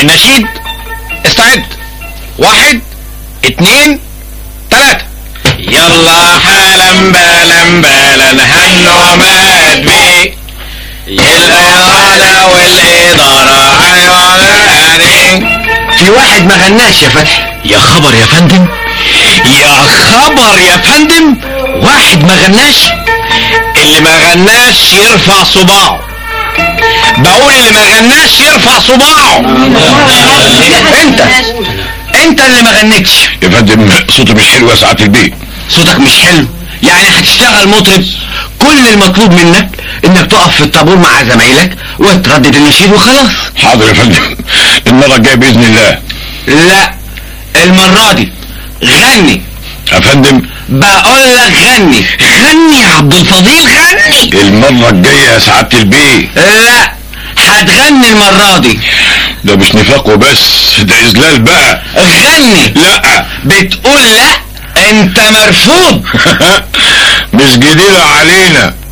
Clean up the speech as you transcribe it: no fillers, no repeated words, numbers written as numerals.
النشيد استعد. 1 2 3. يلا حالا بالا بالا هالنومات بيه الإرادة والإدارة عيوانين. في واحد ما غناش يا فتحي. يا خبر يا فندم، يا خبر يا فندم، واحد ما غناش. اللي ما غناش يرفع صباعه. بقول اللي ما غناش يرفع صباعه. انت اللي ما غنيتش يا فندم. صوتي مش حلو يا سعادة البيه. صوتك مش حلو يعني هتشتغل مطرب؟ كل المطلوب منك انك تقف في الطابور مع زمايلك وتردد النشيد وخلاص. حاضر يا فندم، المرة الجاية بإذن الله. لا، المرة دي غني يا فندم. بقول لك غني. غني يا عبد الفضيل، غني المرة الجاية يا سعادة البيه. لا، هتغني المرة دي. ده مش نفاق وبس، ده إذلال بقى. غني. لا. بتقول لا، انت مرفوض. مش جديدة علينا.